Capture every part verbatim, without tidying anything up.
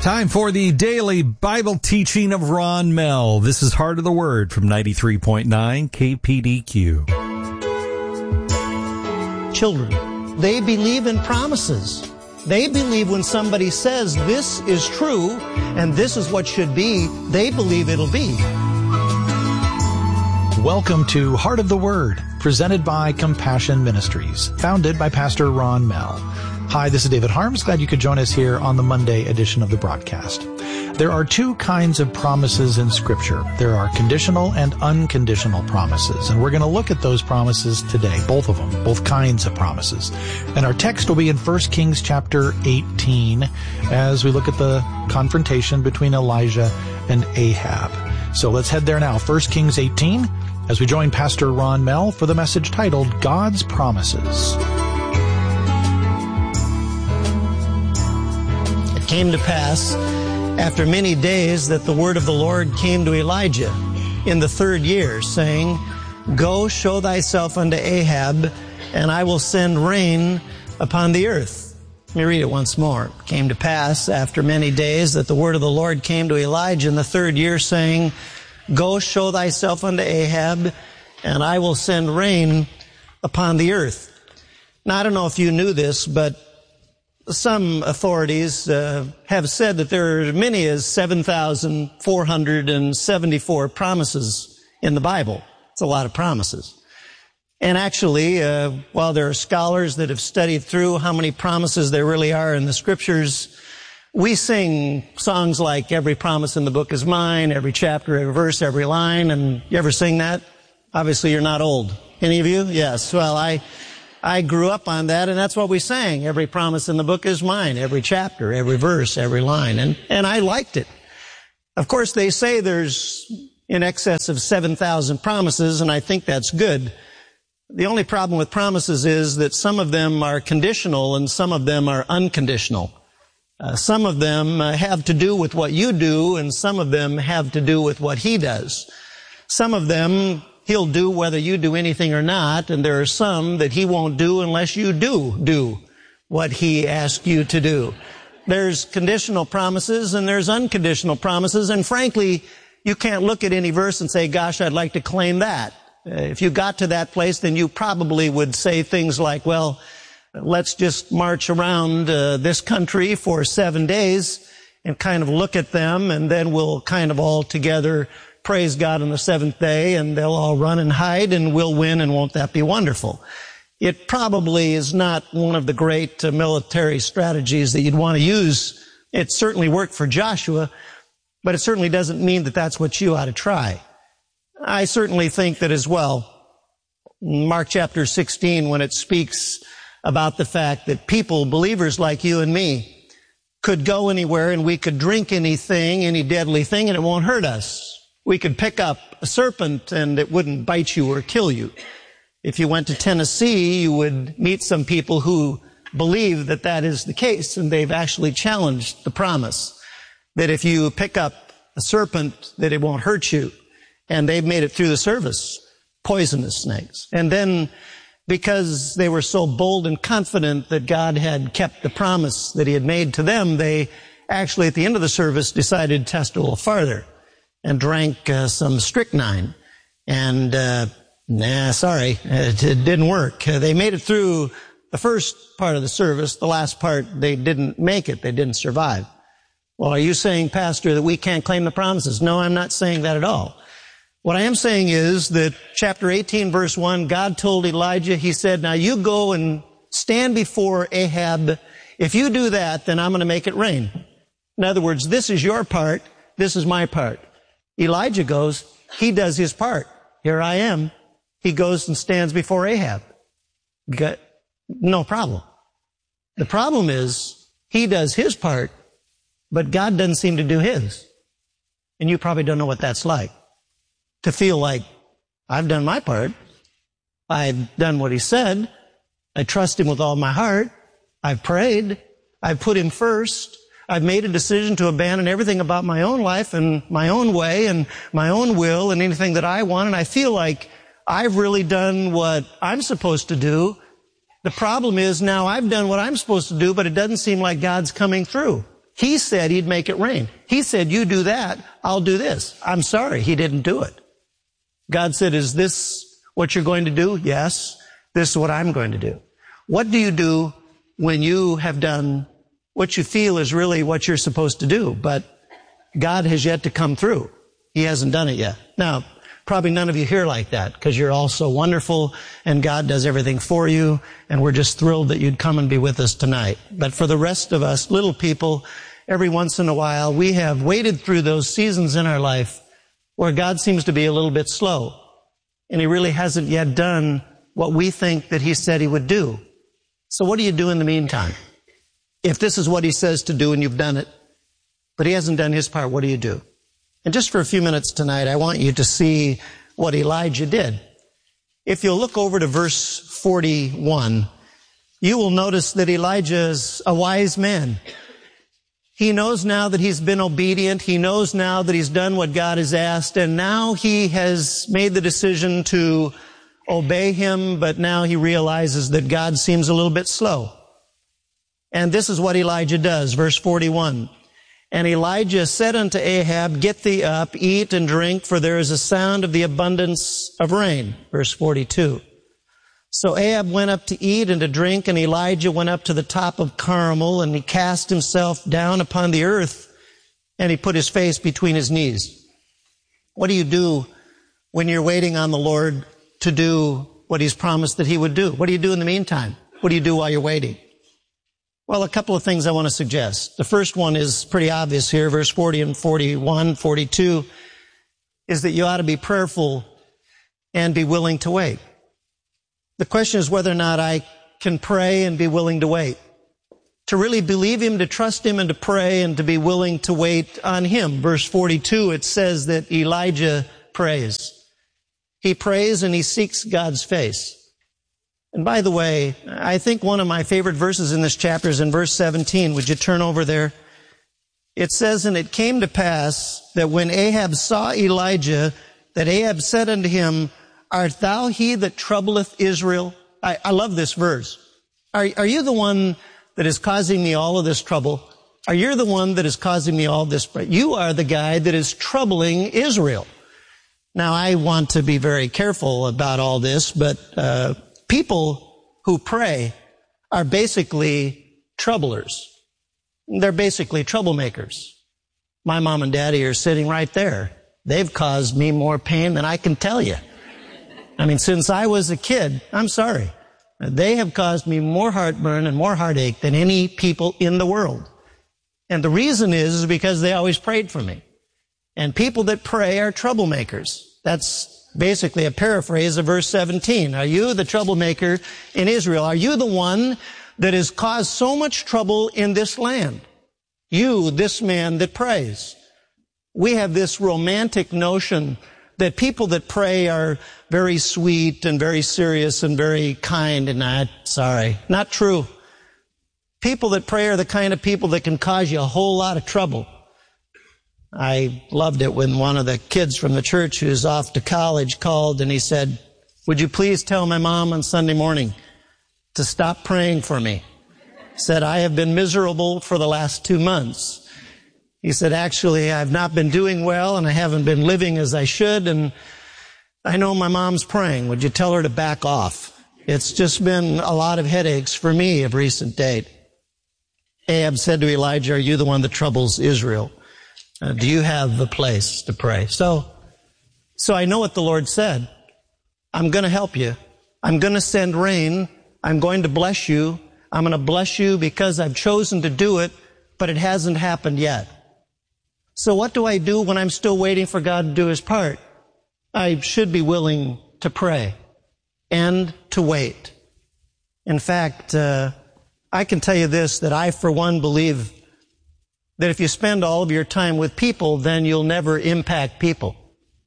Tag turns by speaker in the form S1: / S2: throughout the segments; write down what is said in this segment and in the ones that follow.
S1: Time for the daily Bible teaching of Ron Mell. This is Heart of the Word from ninety-three point nine K P D Q.
S2: Children, they believe in promises. They believe when somebody says this is true and this is what should be, they believe it'll be.
S3: Welcome to Heart of the Word, presented by Compassion Ministries, founded by Pastor Ron Mell. Hi, this is David Harms. Glad you could join us here on the Monday edition of the broadcast. There are two kinds of promises in Scripture. There are conditional and unconditional promises, and we're going to look at those promises today, both of them, both kinds of promises. And our text will be in First Kings chapter eighteen as we look at the confrontation between Elijah and Ahab. So let's head there now, First Kings eighteen, as we join Pastor Ron Mell for the message titled God's Promises.
S2: It came to pass after many days that the word of the Lord came to Elijah in the third year, saying, Go, show thyself unto Ahab, and I will send rain upon the earth. Let me read it once more. It came to pass after many days that the word of the Lord came to Elijah in the third year, saying, Go, show thyself unto Ahab, and I will send rain upon the earth. Now, I don't know if you knew this, but some authorities uh, have said that there are as many as seven thousand four hundred seventy-four promises in the Bible. It's a lot of promises. And actually, uh, while there are scholars that have studied through how many promises there really are in the Scriptures, we sing songs like Every Promise in the Book is Mine, every chapter, every verse, every line. And you ever sing that? Obviously, you're not old. Any of you? Yes. Well, I... I grew up on that, and that's what we sang. Every promise in the book is mine, every chapter, every verse, every line, and, and I liked it. Of course, they say there's in excess of seven thousand promises, and I think that's good. The only problem with promises is that some of them are conditional and some of them are unconditional. Uh, some of them uh, have to do with what you do, and some of them have to do with what He does. Some of them He'll do whether you do anything or not, and there are some that He won't do unless you do do what He asks you to do. There's conditional promises and there's unconditional promises, and frankly, you can't look at any verse and say, gosh, I'd like to claim that. Uh, if you got to that place, then you probably would say things like, well, let's just march around uh, this country for seven days and kind of look at them, and then we'll kind of all together praise God on the seventh day, and they'll all run and hide, and we'll win, and won't that be wonderful? It probably is not one of the great uh, military strategies that you'd want to use. It certainly worked for Joshua, but it certainly doesn't mean that that's what you ought to try. I certainly think that as well, Mark chapter sixteen, when it speaks about the fact that people, believers like you and me, could go anywhere and we could drink anything, any deadly thing, and it won't hurt us. We could pick up a serpent and it wouldn't bite you or kill you. If you went to Tennessee, you would meet some people who believe that that is the case, and they've actually challenged the promise that if you pick up a serpent, that it won't hurt you. And they've made it through the service, poisonous snakes. And then, because they were so bold and confident that God had kept the promise that He had made to them, they actually, at the end of the service, decided to test a little farther and drank uh, some strychnine. And, uh, nah, sorry, it, it didn't work. Uh, they made it through the first part of the service. The last part, they didn't make it. They didn't survive. Well, are you saying, Pastor, that we can't claim the promises? No, I'm not saying that at all. What I am saying is that chapter eighteen, verse one, God told Elijah, He said, now you go and stand before Ahab. If you do that, then I'm going to make it rain. In other words, this is your part. This is my part. Elijah goes, he does his part. Here I am. He goes and stands before Ahab. Got no problem. The problem is, he does his part, but God doesn't seem to do His. And you probably don't know what that's like. To feel like, I've done my part. I've done what He said. I trust Him with all my heart. I've prayed. I've put Him first. I've made a decision to abandon everything about my own life and my own way and my own will and anything that I want. And I feel like I've really done what I'm supposed to do. The problem is now I've done what I'm supposed to do, but it doesn't seem like God's coming through. He said he'd make it rain. He said, you do that, I'll do this. I'm sorry, he didn't do it. God said, is this what you're going to do? Yes. This is what I'm going to do. What do you do when you have done what you feel is really what you're supposed to do, but God has yet to come through? He hasn't done it yet. Now, probably none of you here like that because you're all so wonderful and God does everything for you, and we're just thrilled that you'd come and be with us tonight. But for the rest of us, little people, every once in a while, we have waded through those seasons in our life where God seems to be a little bit slow, and He really hasn't yet done what we think that He said He would do. So what do you do in the meantime? If this is what He says to do and you've done it, but He hasn't done His part, what do you do? And just for a few minutes tonight, I want you to see what Elijah did. If you'll look over to verse forty-one, you will notice that Elijah is a wise man. He knows now that he's been obedient. He knows now that he's done what God has asked, and now he has made the decision to obey Him, but now he realizes that God seems a little bit slow. And this is what Elijah does, verse forty-one. And Elijah said unto Ahab, get thee up, eat and drink, for there is a sound of the abundance of rain. Verse forty-two. So Ahab went up to eat and to drink, and Elijah went up to the top of Carmel, and he cast himself down upon the earth, and he put his face between his knees. What do you do when you're waiting on the Lord to do what He's promised that He would do? What do you do in the meantime? What do you do while you're waiting? Well, a couple of things I want to suggest. The first one is pretty obvious here, verse forty and forty-one, forty-two, is that you ought to be prayerful and be willing to wait. The question is whether or not I can pray and be willing to wait. To really believe Him, to trust Him, and to pray and to be willing to wait on Him. Verse forty-two, it says that Elijah prays. He prays and he seeks God's face. And by the way, I think one of my favorite verses in this chapter is in verse seventeen. Would you turn over there? It says, and it came to pass that when Ahab saw Elijah, that Ahab said unto him, art thou he that troubleth Israel? I, I love this verse. Are, are you the one that is causing me all of this trouble? Are you the one that is causing me all this? You are the guy that is troubling Israel. Now, I want to be very careful about all this, but uh people who pray are basically troublers. They're basically troublemakers. My mom and daddy are sitting right there. They've caused me more pain than I can tell you. I mean, since I was a kid, I'm sorry. They have caused me more heartburn and more heartache than any people in the world. And the reason is, is because they always prayed for me. And people that pray are troublemakers. That's basically a paraphrase of verse seventeen. Are you the troublemaker in Israel? Are you the one that has caused so much trouble in this land? You, this man that prays. We have this romantic notion that people that pray are very sweet and very serious and very kind, and not, sorry, not true. People that pray are the kind of people that can cause you a whole lot of trouble. I loved it when one of the kids from the church who's off to college called and he said, would you please tell my mom on Sunday morning to stop praying for me? He said, I have been miserable for the last two months. He said, actually, I've not been doing well and I haven't been living as I should, and I know my mom's praying. Would you tell her to back off? It's just been a lot of headaches for me of recent date. Ahab said to Elijah, are you the one that troubles Israel? Uh, do you have a place to pray? So, so I know what the Lord said. I'm going to help you. I'm going to send rain. I'm going to bless you. I'm going to bless you because I've chosen to do it, but it hasn't happened yet. So what do I do when I'm still waiting for God to do His part? I should be willing to pray and to wait. In fact, uh, I can tell you this, that I, for one, believe that if you spend all of your time with people, then you'll never impact people.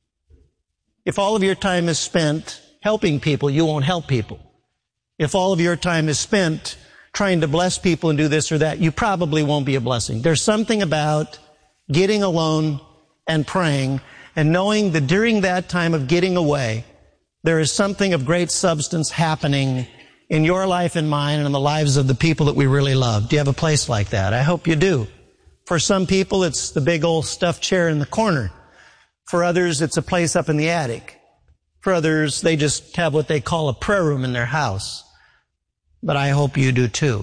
S2: If all of your time is spent helping people, you won't help people. If all of your time is spent trying to bless people and do this or that, you probably won't be a blessing. There's something about getting alone and praying and knowing that during that time of getting away, there is something of great substance happening in your life and mine and in the lives of the people that we really love. Do you have a place like that? I hope you do. For some people, it's the big old stuffed chair in the corner. For others, it's a place up in the attic. For others, they just have what they call a prayer room in their house. But I hope you do too.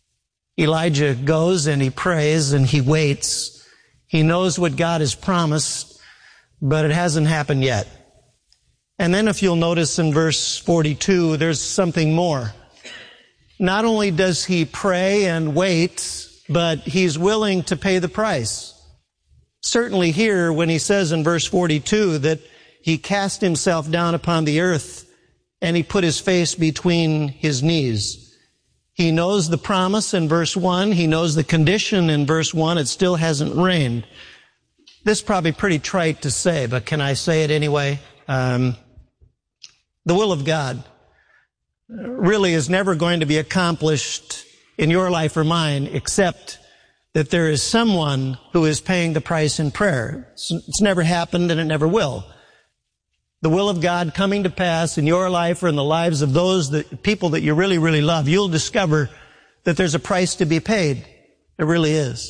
S2: Elijah goes and he prays and he waits. He knows what God has promised, but it hasn't happened yet. And then if you'll notice in verse forty-two, there's something more. Not only does he pray and wait, but he's willing to pay the price. Certainly here, when he says in verse forty-two that he cast himself down upon the earth and he put his face between his knees. He knows the promise in verse one. He knows the condition in verse one. It still hasn't rained. This is probably pretty trite to say, but can I say it anyway? Um, the will of God really is never going to be accomplished in your life or mine except that there is someone who is paying the price in prayer. It's, it's never happened and it never will. The will of God coming to pass in your life or in the lives of those that, people that you really, really love, you'll discover that there's a price to be paid. There really is.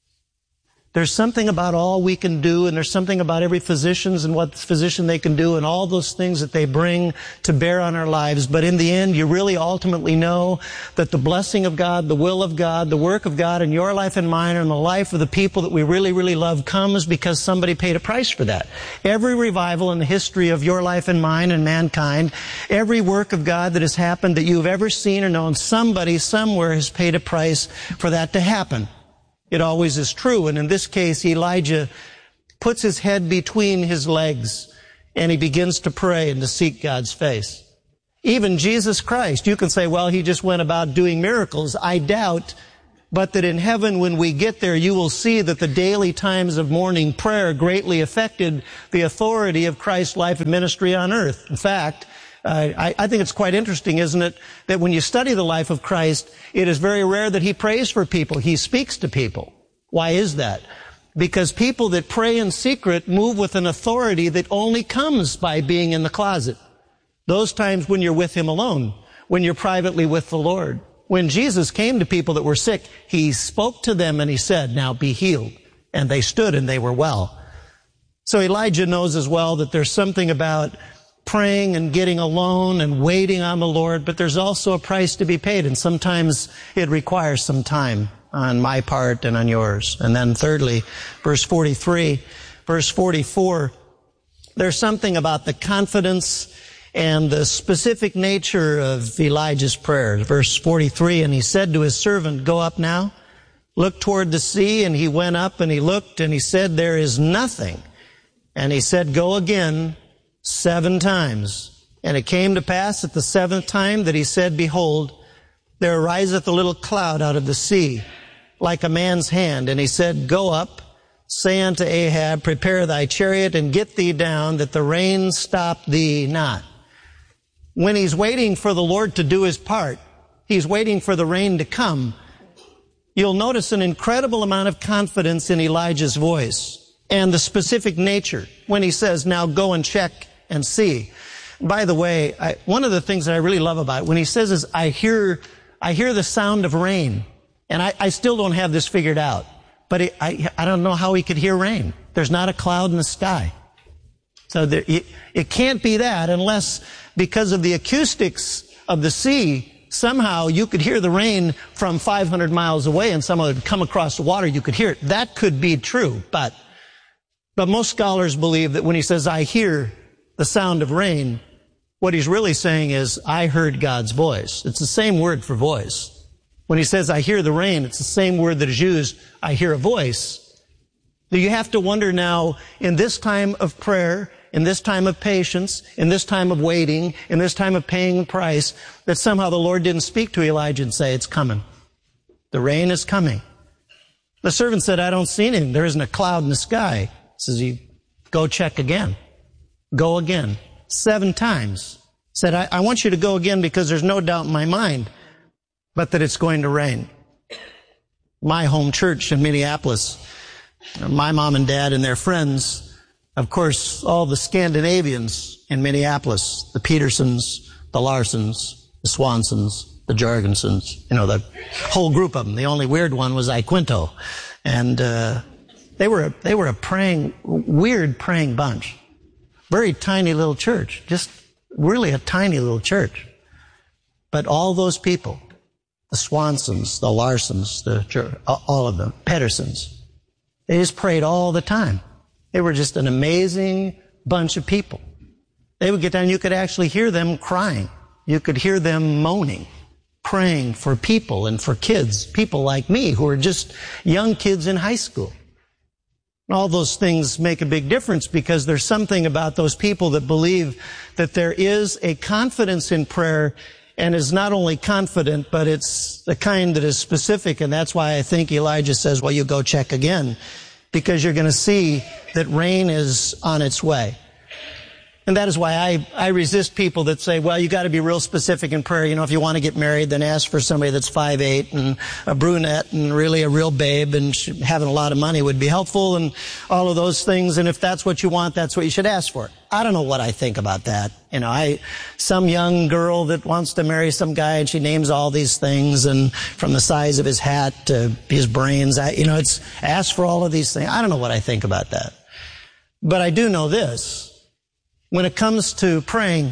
S2: There's something about all we can do, and there's something about every physician's and what physician they can do and all those things that they bring to bear on our lives. But in the end, you really ultimately know that the blessing of God, the will of God, the work of God in your life and mine and the life of the people that we really, really love comes because somebody paid a price for that. Every revival in the history of your life and mine and mankind, every work of God that has happened that you've ever seen or known, somebody somewhere has paid a price for that to happen. It always is true. And in this case, Elijah puts his head between his legs and he begins to pray and to seek God's face. Even Jesus Christ, you can say, well, he just went about doing miracles. I doubt, but that in heaven, when we get there, you will see that the daily times of morning prayer greatly affected the authority of Christ's life and ministry on earth. In fact, Uh, I, I think it's quite interesting, isn't it, that when you study the life of Christ, it is very rare that he prays for people. He speaks to people. Why is that? Because people that pray in secret move with an authority that only comes by being in the closet. Those times when you're with him alone, when you're privately with the Lord. When Jesus came to people that were sick, he spoke to them and he said, now be healed. And they stood and they were well. So Elijah knows as well that there's something about praying and getting alone and waiting on the Lord, but there's also a price to be paid, and sometimes it requires some time on my part and on yours. And then thirdly, verse forty-three, verse forty-four, there's something about the confidence and the specific nature of Elijah's prayer. Verse forty-three, and he said to his servant, go up now, look toward the sea, and he went up and he looked and he said, there is nothing. And he said, go again, seven times. And it came to pass at the seventh time that he said, behold, there ariseth a little cloud out of the sea, like a man's hand. And he said, go up, say unto Ahab, prepare thy chariot, and get thee down, that the rain stop thee not. When he's waiting for the Lord to do his part, he's waiting for the rain to come. You'll notice an incredible amount of confidence in Elijah's voice and the specific nature when he says, now go and check and see. By the way, I, one of the things that I really love about it, when he says is, I hear, I hear the sound of rain. And I, I still don't have this figured out. But it, I, I don't know how he could hear rain. There's not a cloud in the sky. So there, it, it can't be that unless, because of the acoustics of the sea, somehow you could hear the rain from five hundred miles away and someone would come across the water, you could hear it. That could be true. But, but most scholars believe that when he says, I hear the sound of rain, what he's really saying is, I heard God's voice. It's the same word for voice. When he says, I hear the rain, it's the same word that is used, I hear a voice. You have to wonder now, in this time of prayer, in this time of patience, in this time of waiting, in this time of paying the price, that somehow the Lord didn't speak to Elijah and say, it's coming. The rain is coming. The servant said, I don't see anything. There isn't a cloud in the sky. He says, you go check again. Go again. Seven times. Said, I, I want you to go again because there's no doubt in my mind, but that it's going to rain. My home church in Minneapolis, my mom and dad and their friends, of course, all the Scandinavians in Minneapolis, the Petersons, the Larsons, the Swansons, the Jorgensons, you know, the whole group of them. The only weird one was Iquinto. And uh, they were they were a praying, weird praying bunch. Very tiny little church, just really a tiny little church. But all those people, the Swansons, the Larsons, the all of them, Pedersons, they just prayed all the time. They were just an amazing bunch of people. They would get down, you could actually hear them crying. You could hear them moaning, praying for people and for kids, people like me who are just young kids in high school. All those things make a big difference because there's something about those people that believe that there is a confidence in prayer, and is not only confident, but it's the kind that is specific. And that's why I think Elijah says, well, you go check again, because you're going to see that rain is on its way. And that is why I, I resist people that say, well, you got to be real specific in prayer. You know, if you want to get married, then ask for somebody that's five eight and a brunette and really a real babe, and having a lot of money would be helpful, and all of those things. And if that's what you want, that's what you should ask for. I don't know what I think about that. You know, I, some young girl that wants to marry some guy and she names all these things, and from the size of his hat to his brains, I, you know, it's ask for all of these things. I don't know what I think about that. But I do know this. When it comes to praying,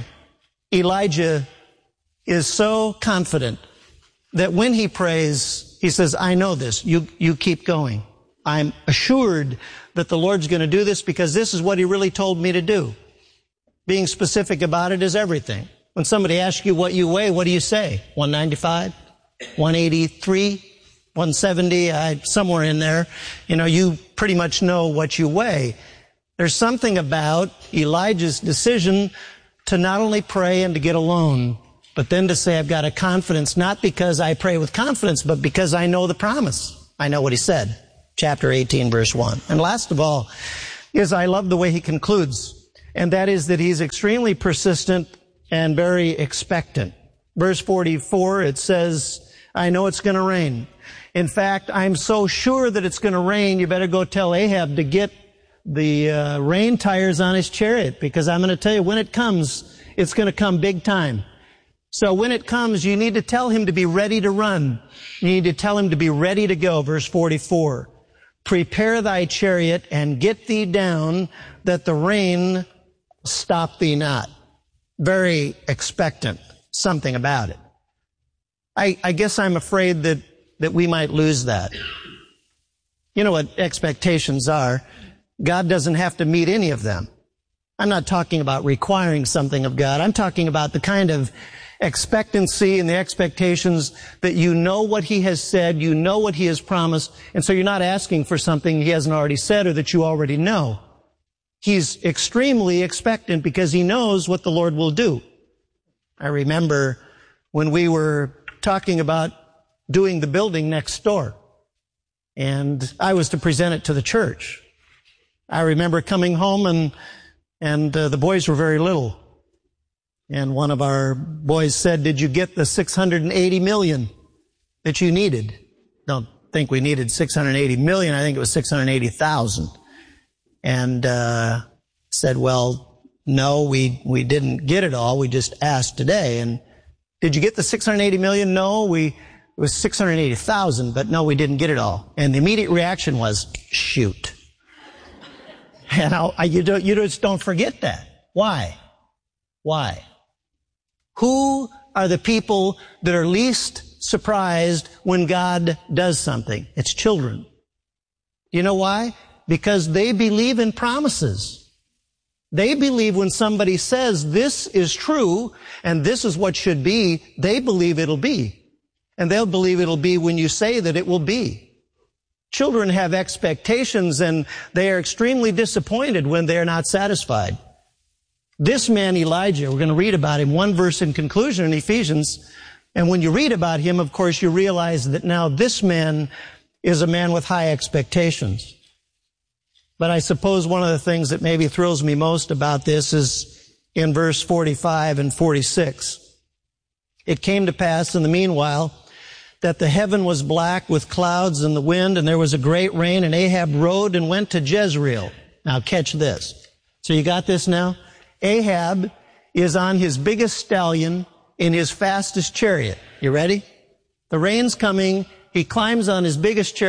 S2: Elijah is so confident that when he prays, he says, I know this. You, you keep going. I'm assured that the Lord's going to do this because this is what he really told me to do. Being specific about it is everything. When somebody asks you what you weigh, what do you say? one ninety-five? one eighty-three? one seventy? I, somewhere in there. You know, you pretty much know what you weigh. There's something about Elijah's decision to not only pray and to get alone, but then to say, I've got a confidence, not because I pray with confidence, but because I know the promise. I know what he said. Chapter eighteen, verse one. And last of all, is I love the way he concludes, and that is that he's extremely persistent and very expectant. Verse forty-four, it says, I know it's going to rain. In fact, I'm so sure that it's going to rain, you better go tell Ahab to get the uh, rain tires on his chariot, because I'm going to tell you, when it comes, it's going to come big time. So when it comes, you need to tell him to be ready to run. You need to tell him to be ready to go. Verse forty-four, prepare thy chariot and get thee down, that the rain stop thee not. Very expectant, something about it. I, I guess I'm afraid that, that we might lose that. You know what expectations are. God doesn't have to meet any of them. I'm not talking about requiring something of God. I'm talking about the kind of expectancy and the expectations that you know what he has said, you know what he has promised, and so you're not asking for something he hasn't already said or that you already know. He's extremely expectant because he knows what the Lord will do. I remember when we were talking about doing the building next door, and I was to present it to the church. I remember coming home, and and uh, the boys were very little. And one of our boys said, did you get the six hundred eighty million that you needed? Don't think we needed six hundred eighty million. I think it was six hundred eighty thousand. And uh said, well, no, we we didn't get it all. We just asked today. And did you get the six hundred eighty million? No, we it was six hundred eighty thousand, but no, we didn't get it all. And the immediate reaction was, shoot. And I, I, you, don't, you just don't forget that. Why? Why? Who are the people that are least surprised when God does something? It's children. You know why? Because they believe in promises. They believe when somebody says this is true and this is what should be, they believe it'll be. And they'll believe it'll be when you say that it will be. Children have expectations, and they are extremely disappointed when they are not satisfied. This man, Elijah, we're going to read about him, one verse in conclusion in Ephesians. And when you read about him, of course, you realize that now this man is a man with high expectations. But I suppose one of the things that maybe thrills me most about this is in verse forty-five and forty-six. It came to pass in the meanwhile that the heaven was black with clouds and the wind, and there was a great rain, and Ahab rode and went to Jezreel. Now catch this. So you got this now? Ahab is on his biggest stallion in his fastest chariot. You ready? The rain's coming. He climbs on his biggest chariot,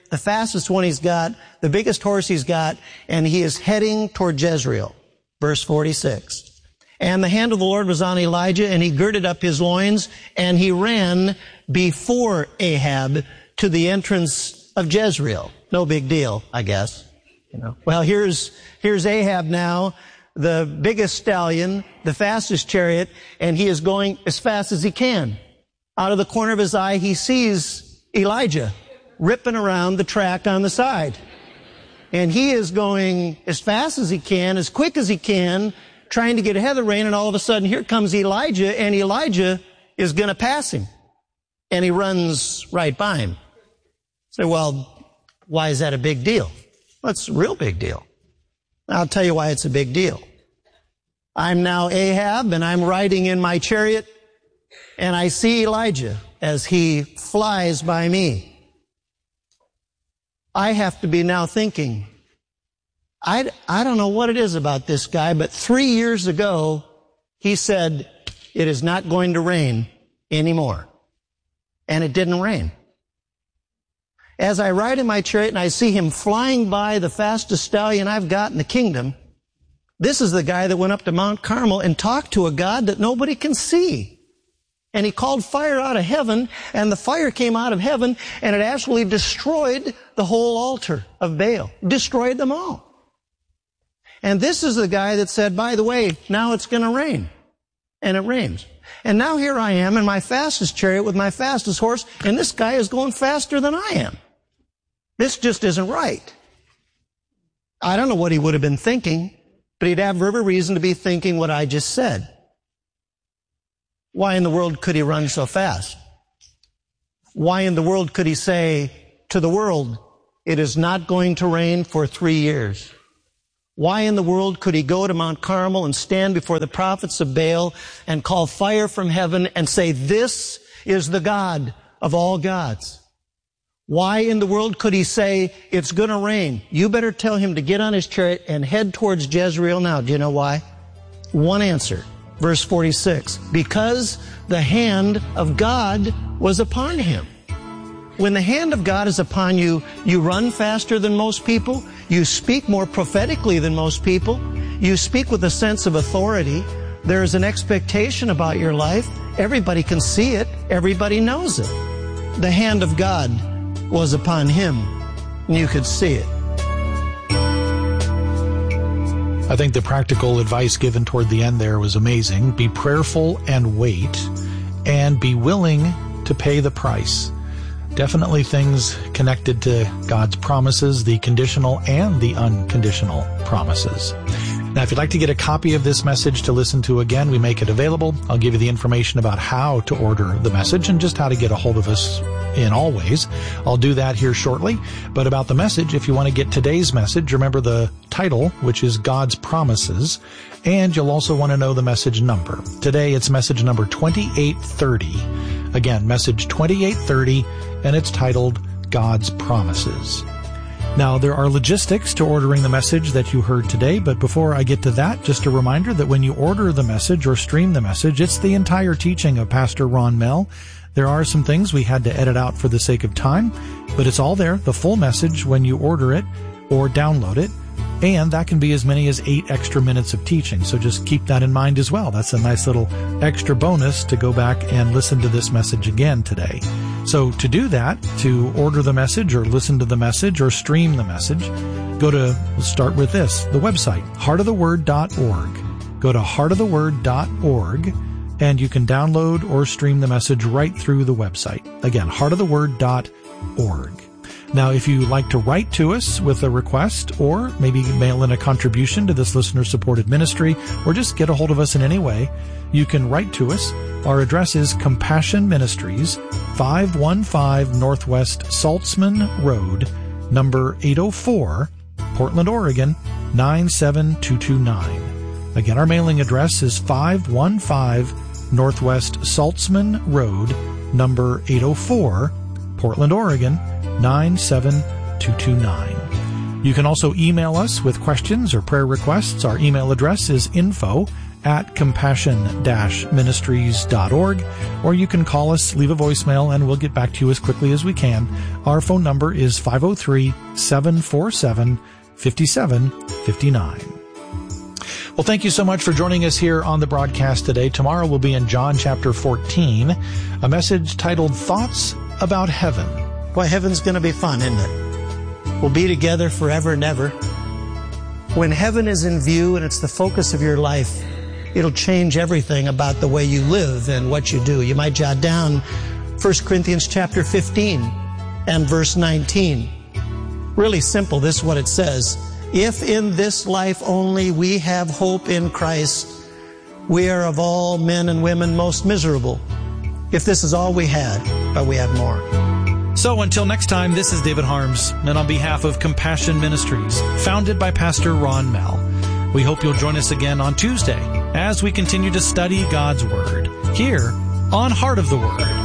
S2: the fastest one he's got, the biggest horse he's got, and he is heading toward Jezreel. Verse forty-six. And the hand of the Lord was on Elijah, and he girded up his loins, and he ran before Ahab to the entrance of Jezreel. No big deal, I guess. You know. Well, here's, here's Ahab now, the biggest stallion, the fastest chariot, and he is going as fast as he can. Out of the corner of his eye, he sees Elijah ripping around the track on the side. And he is going as fast as he can, as quick as he can, trying to get ahead of the rain, and all of a sudden here comes Elijah, and Elijah is going to pass him. And he runs right by him. Say, well, why is that a big deal? Well, it's a real big deal. I'll tell you why it's a big deal. I'm now Ahab, and I'm riding in my chariot, and I see Elijah as he flies by me. I have to be now thinking, I, I don't know what it is about this guy, but three years ago, he said, it is not going to rain anymore. And it didn't rain. As I ride in my chariot and I see him flying by the fastest stallion I've got in the kingdom, this is the guy that went up to Mount Carmel and talked to a God that nobody can see. And he called fire out of heaven, and the fire came out of heaven, and it actually destroyed the whole altar of Baal. Destroyed them all. And this is the guy that said, by the way, now it's going to rain. And it rains. And now here I am in my fastest chariot with my fastest horse, and this guy is going faster than I am. This just isn't right. I don't know what he would have been thinking, but he'd have every reason to be thinking what I just said. Why in the world could he run so fast? Why in the world could he say to the world, it is not going to rain for three years? Why in the world could he go to Mount Carmel and stand before the prophets of Baal and call fire from heaven and say, this is the God of all gods? Why in the world could he say, it's going to rain? You better tell him to get on his chariot and head towards Jezreel now. Do you know why? One answer. Verse forty-six, because the hand of God was upon him. When the hand of God is upon you, you run faster than most people. You speak more prophetically than most people. You speak with a sense of authority. There is an expectation about your life. Everybody can see it. Everybody knows it. The hand of God was upon him, and you could see it.
S3: I think the practical advice given toward the end there was amazing. Be prayerful and wait, and be willing to pay the price. Definitely things connected to God's promises, the conditional and the unconditional promises. Now, if you'd like to get a copy of this message to listen to again, we make it available. I'll give you the information about how to order the message and just how to get a hold of us in all ways. I'll do that here shortly. But about the message, if you want to get today's message, remember the title, which is God's Promises, and you'll also want to know the message number. Today, it's message number twenty-eight thirty. Again, message twenty-eight thirty, and it's titled God's Promises. Now, there are logistics to ordering the message that you heard today, but before I get to that, just a reminder that when you order the message or stream the message, it's the entire teaching of Pastor Ron Mell. There are some things we had to edit out for the sake of time, but it's all there, the full message, when you order it or download it, and that can be as many as eight extra minutes of teaching, so just keep that in mind as well. That's a nice little extra bonus to go back and listen to this message again today. So to do that, to order the message or listen to the message or stream the message, go to, let's start with this, the website, heart of the word dot org. Go to heart of the word dot org, and you can download or stream the message right through the website. Again, heart of the word dot org. Now, if you like to write to us with a request or maybe mail in a contribution to this listener-supported ministry or just get a hold of us in any way, you can write to us. Our address is Compassion Ministries, five one five Northwest Saltzman Road, number eight oh four, Portland, Oregon, nine seven two two nine. Again, our mailing address is five one five Northwest Saltzman Road, number eight oh four, Portland, Oregon, nine seven two two nine. You can also email us with questions or prayer requests. Our email address is info at compassion dash ministries dot org, or you can call us, leave a voicemail, and we'll get back to you as quickly as we can. Our phone number is five oh three, seven four seven, five seven five nine. Well, thank you so much for joining us here on the broadcast today. Tomorrow we'll be in John chapter fourteen, a message titled Thoughts About Heaven.
S2: Boy, heaven's going to be fun, isn't it? We'll be together forever and ever. When heaven is in view and it's the focus of your life, it'll change everything about the way you live and what you do. You might jot down First Corinthians chapter fifteen and verse nineteen. Really simple, this is what it says. If in this life only we have hope in Christ, we are of all men and women most miserable. If this is all we had, but we have more.
S3: So until next time, this is David Harms, and on behalf of Compassion Ministries, founded by Pastor Ron Mell, we hope you'll join us again on Tuesday as we continue to study God's Word here on Heart of the Word.